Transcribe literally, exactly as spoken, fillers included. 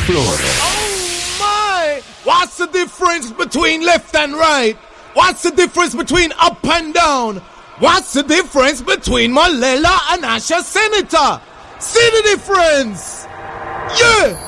floor. Oh my! What's the difference between left and right? What's the difference between up and down? What's the difference between Malela and Asha Senator? See the difference? Yeah!